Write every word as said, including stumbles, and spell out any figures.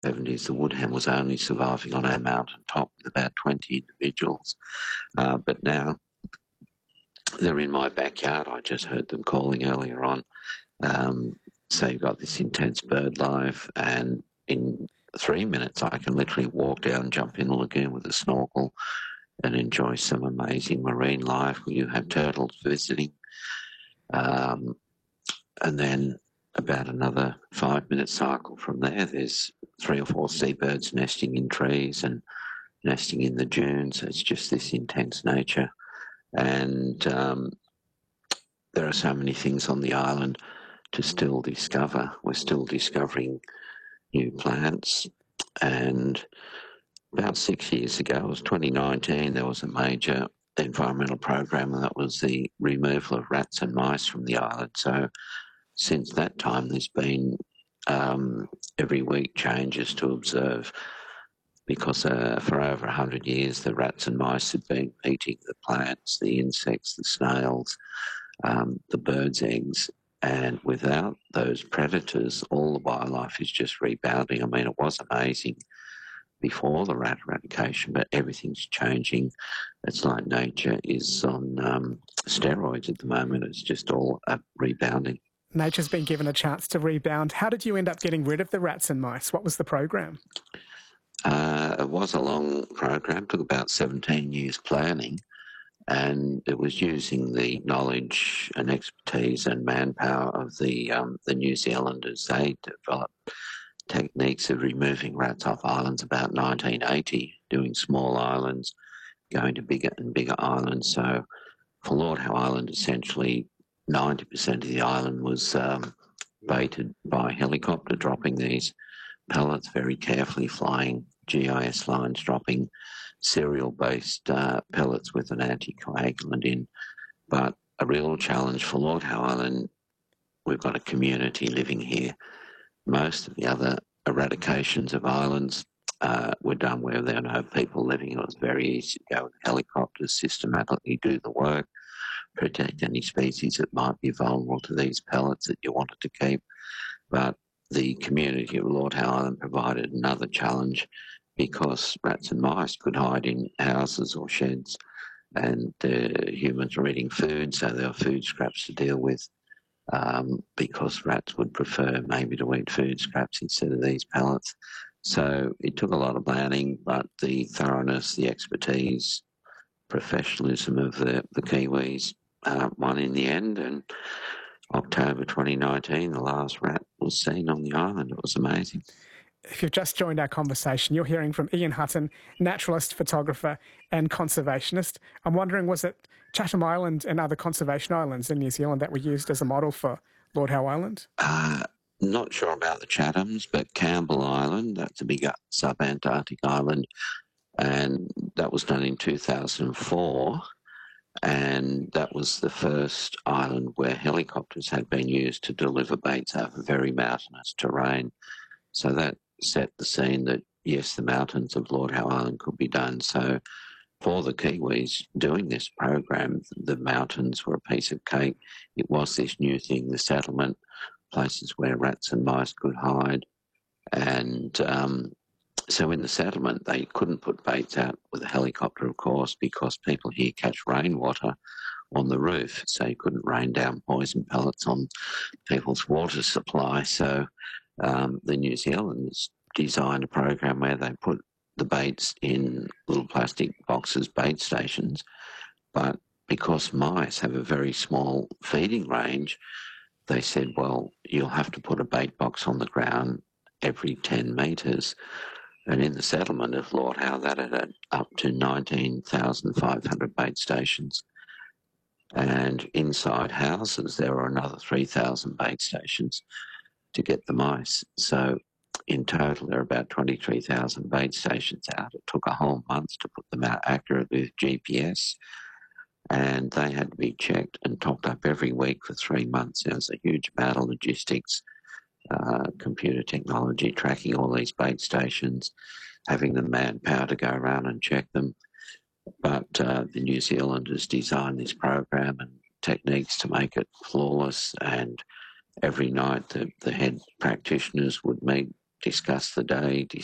seventies, the woodhen was only surviving on our mountain top with about twenty individuals. Uh, but now they're in my backyard. I just heard them calling earlier on. Um, so you've got this intense bird life, and in three minutes I can literally walk down, jump in the lagoon with a snorkel and enjoy some amazing marine life where you have turtles visiting. Um, and then about another five minute cycle from there, there's three or four seabirds nesting in trees and nesting in the dunes. It's just this intense nature. And um, there are so many things on the island to still discover. We're still discovering new plants. And about six years ago, it was twenty nineteen, there was a major environmental program, and that was the removal of rats and mice from the island. So since that time, there's been um, every week changes to observe, because uh, for over one hundred years, the rats and mice have been eating the plants, the insects, the snails, um, the birds' eggs. And without those predators, all the wildlife is just rebounding. I mean, it was amazing before the rat eradication, but everything's changing. It's like nature is on um, steroids at the moment. It's just all uh, rebounding. Nature's been given a chance to rebound. How did you end up getting rid of the rats and mice? What was the program? Uh, it was a long program, took about seventeen years planning, and it was using the knowledge and expertise and manpower of the um, the New Zealanders. They developed techniques of removing rats off islands about nineteen eighty, doing small islands, going to bigger and bigger islands. So for Lord Howe Island, essentially ninety percent of the island was um, baited by helicopter, dropping these pellets very carefully, flying G I S lines, dropping cereal-based uh, pellets with an anticoagulant in. But a real challenge for Lord Howe Island, we've got a community living here. Most of the other eradications of islands uh, were done where there were no people living. It was very easy to go with helicopters, systematically do the work, protect any species that might be vulnerable to these pellets that you wanted to keep. But the community of Lord Howe Island provided another challenge, because rats and mice could hide in houses or sheds, and uh, humans were eating food, so there were food scraps to deal with, um, because rats would prefer maybe to eat food scraps instead of these pellets. So it took a lot of planning, but the thoroughness, the expertise, professionalism of the, the Kiwis uh, won in the end, and October twenty nineteen, the last rat was seen on the island. It was amazing. If you've just joined our conversation, you're hearing from Ian Hutton, naturalist, photographer and conservationist. I'm wondering, was it Chatham Island and other conservation islands in New Zealand that were used as a model for Lord Howe Island? Uh, not sure about the Chathams, but Campbell Island, that's a big sub-Antarctic island, and that was done in two thousand four. And that was the first island where helicopters had been used to deliver baits over very mountainous terrain. So that set the scene that, yes, the mountains of Lord Howe Island could be done. So for the Kiwis doing this program, the mountains were a piece of cake. It was this new thing, the settlement, places where rats and mice could hide. And um, so in the settlement, they couldn't put baits out with a helicopter, of course, because people here catch rainwater on the roof. So you couldn't rain down poison pellets on people's water supply. So um, the New Zealanders designed a program where they put the baits in little plastic boxes, bait stations. But because mice have a very small feeding range, they said, well, you'll have to put a bait box on the ground every ten metres. And in the settlement of Lord Howe, that had up to nineteen thousand five hundred bait stations. And inside houses, there were another three thousand bait stations to get the mice. So in total, there are about twenty-three thousand bait stations out. It took a whole month to put them out accurately with G P S. And they had to be checked and topped up every week for three months. There was a huge amount of logistics, Uh, computer technology, tracking all these bait stations, having the manpower to go around and check them. But uh, the New Zealanders designed this program and techniques to make it flawless, and every night the, the head practitioners would meet discuss the day,